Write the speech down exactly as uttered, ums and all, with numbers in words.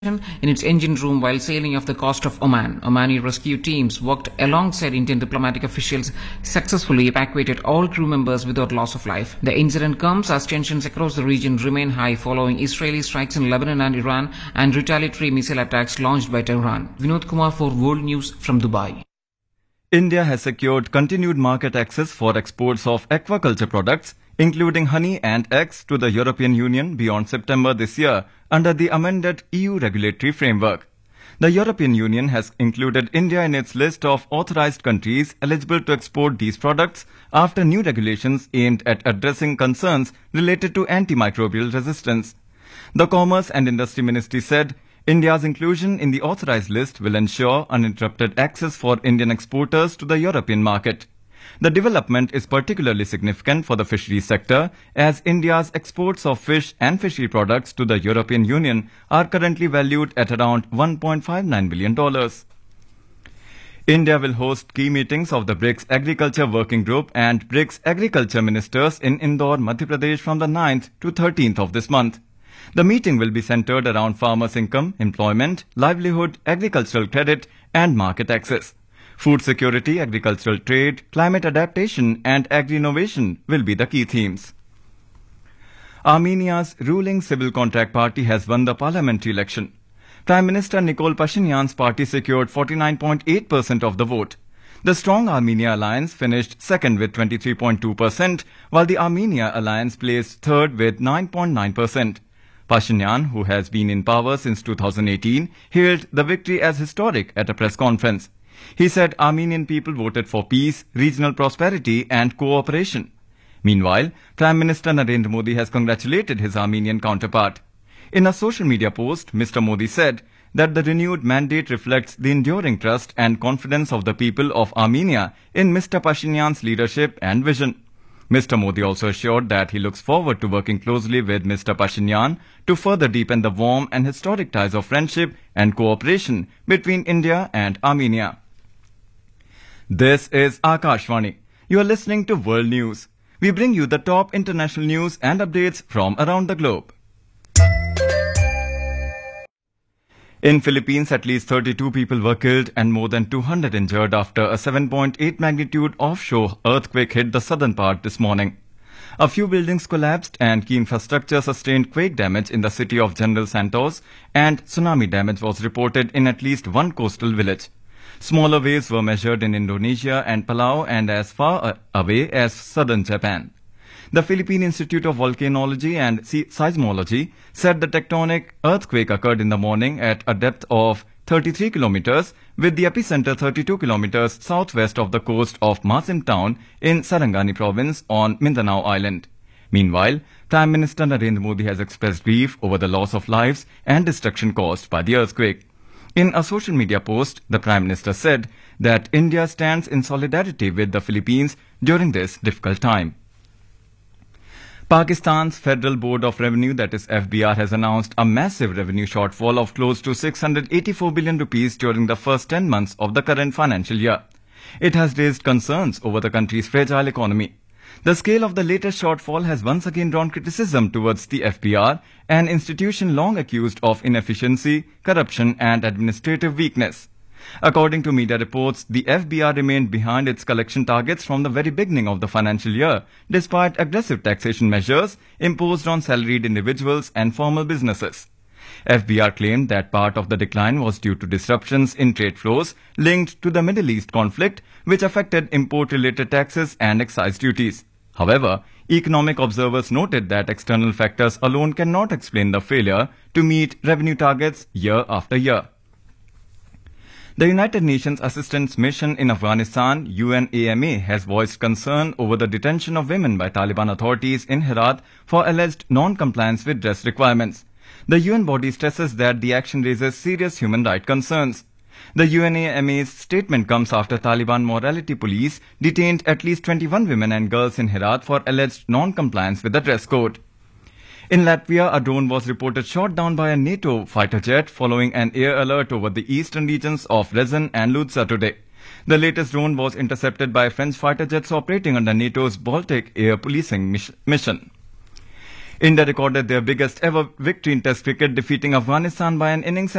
in its engine room while sailing off the coast of Oman. Omani rescue teams worked alongside Indian diplomatic officials, successfully evacuated all crew members without loss of life. The incident comes as tensions across the region remain high following Israeli strikes in Lebanon and Iran and retaliatory missile attacks launched by Tehran. Vinod Kumar for World News from Dubai. India has secured continued market access for exports of aquaculture products, including honey and eggs, to the European Union beyond September this year under the amended E U regulatory framework. The European Union has included India in its list of authorized countries eligible to export these products after new regulations aimed at addressing concerns related to antimicrobial resistance. The Commerce and Industry Ministry said India's inclusion in the authorized list will ensure uninterrupted access for Indian exporters to the European market. The development is particularly significant for the fisheries sector, as India's exports of fish and fishery products to the European Union are currently valued at around one point five nine billion dollars. India will host key meetings of the BRICS Agriculture Working Group and BRICS Agriculture Ministers in Indore, Madhya Pradesh from the ninth to thirteenth of this month. The meeting will be centered around farmers' income, employment, livelihood, agricultural credit, and market access. Food security, agricultural trade, climate adaptation, and agri-innovation will be the key themes. Armenia's ruling Civil Contract Party has won the parliamentary election. Prime Minister Nikol Pashinyan's party secured forty-nine point eight percent of the vote. The Strong Armenia Alliance finished second with twenty-three point two percent, while the Armenia Alliance placed third with nine point nine percent. Pashinyan, who has been in power since two thousand eighteen, hailed the victory as historic at a press conference. He said Armenian people voted for peace, regional prosperity and cooperation. Meanwhile, Prime Minister Narendra Modi has congratulated his Armenian counterpart. In a social media post, Mister Modi said that the renewed mandate reflects the enduring trust and confidence of the people of Armenia in Mister Pashinyan's leadership and vision. Mister Modi also assured that he looks forward to working closely with Mister Pashinyan to further deepen the warm and historic ties of friendship and cooperation between India and Armenia. This is Akashvani. You are listening to World News. We bring you the top international news and updates from around the globe. In Philippines, at least thirty-two people were killed and more than two hundred injured after a seven point eight magnitude offshore earthquake hit the southern part this morning. A few buildings collapsed and key infrastructure sustained quake damage in the city of General Santos, and tsunami damage was reported in at least one coastal village. Smaller waves were measured in Indonesia and Palau and as far away as southern Japan. The Philippine Institute of Volcanology and Seismology said the tectonic earthquake occurred in the morning at a depth of thirty-three kilometers, with the epicenter thirty-two kilometers southwest of the coast of Masim town in Sarangani province on Mindanao Island. Meanwhile, Prime Minister Narendra Modi has expressed grief over the loss of lives and destruction caused by the earthquake. In a social media post, the Prime Minister said that India stands in solidarity with the Philippines during this difficult time. Pakistan's Federal Board of Revenue, that is F B R, has announced a massive revenue shortfall of close to six hundred eighty-four billion rupees during the first ten months of the current financial year. It has raised concerns over the country's fragile economy. The scale of the latest shortfall has once again drawn criticism towards the F B R, an institution long accused of inefficiency, corruption and administrative weakness. According to media reports, the F B R remained behind its collection targets from the very beginning of the financial year, despite aggressive taxation measures imposed on salaried individuals and formal businesses. F B R claimed that part of the decline was due to disruptions in trade flows linked to the Middle East conflict, which affected import-related taxes and excise duties. However, economic observers noted that external factors alone cannot explain the failure to meet revenue targets year after year. The United Nations Assistance Mission in Afghanistan, U N A M A, has voiced concern over the detention of women by Taliban authorities in Herat for alleged non-compliance with dress requirements. The U N body stresses that the action raises serious human rights concerns. The U N A M A's statement comes after Taliban morality police detained at least twenty-one women and girls in Herat for alleged non-compliance with the dress code. In Latvia, a drone was reported shot down by a NATO fighter jet following an air alert over the eastern regions of Rezan and Ludza today. The latest drone was intercepted by French fighter jets operating under NATO's Baltic air policing mission. India recorded their biggest ever victory in Test cricket, defeating Afghanistan by an innings